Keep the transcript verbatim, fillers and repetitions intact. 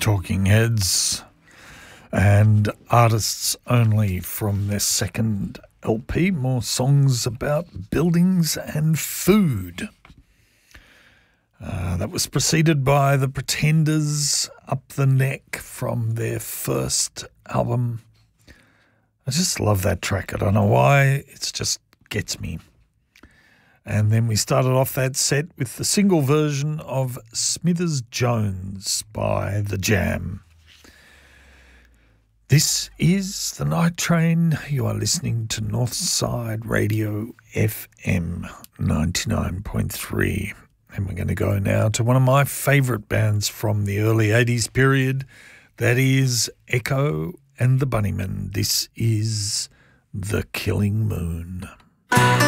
Talking Heads and artists only from their second L P, more songs about buildings and food. Uh, that was preceded by The Pretenders, Up the Neck from their first album. I just love that track. I don't know why, it just gets me. And then we started off that set with the single version of Smithers Jones by The Jam. This is The Night Train. You are listening to Northside Radio F M ninety-nine point three. And we're going to go now to one of my favourite bands from the early eighties period. That is Echo and the Bunnymen. This is The Killing Moon.